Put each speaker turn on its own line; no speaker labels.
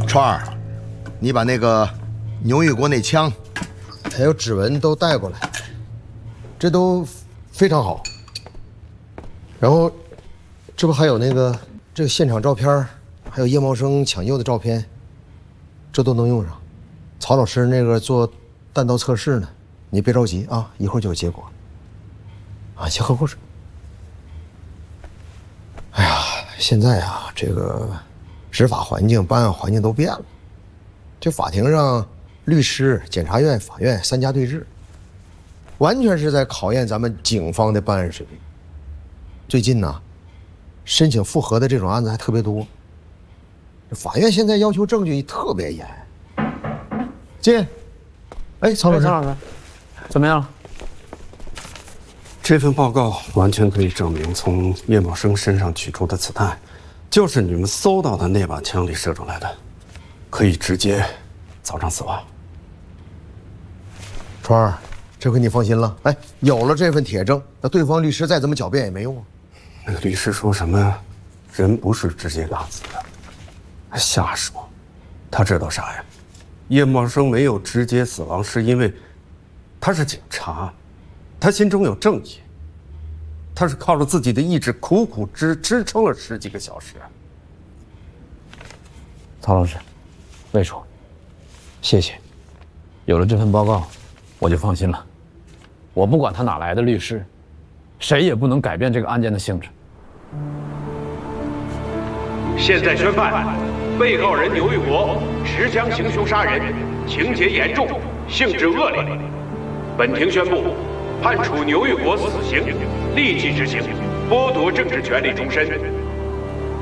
川儿，你把那个牛玉国那枪，
还有指纹都带过来，这都非常好。然后，这不还有那个这个现场照片，还有叶茂生抢救的照片，这都能用上。曹老师那个做弹道测试呢，你别着急啊，一会儿就有结果。啊，先喝口水。哎呀，现在啊，这个执法环境、办案环境都变了。这法庭上，律师、检察院、法院三家对峙，完全是在考验咱们警方的办案水平。最近呢，申请复核的这种案子还特别多。法院现在要求证据特别严。进，哎，曹老师，
曹老师，怎么样？
这份报告完全可以证明，从叶茂生身上取出的子弹，就是你们搜到的那把枪里射出来的，可以直接造成死亡。
川儿，这回你放心了。哎，有了这份铁证，那对方律师再怎么狡辩也没用啊。
那个律师说什么，人不是直接打死的，还瞎说。他知道啥呀？叶茂生没有直接死亡，是因为他是警察，他心中有正义，他是靠着自己的意志苦苦支撑了10几个小时。
曹老师，魏处，谢谢。有了这份报告，我就放心了。我不管他哪来的律师，谁也不能改变这个案件的性质。
现在宣判，被告人牛玉国持枪行凶杀人，情节严重，性质恶劣。本庭宣布，判处牛玉国死刑，立即执行，剥夺政治权利终身。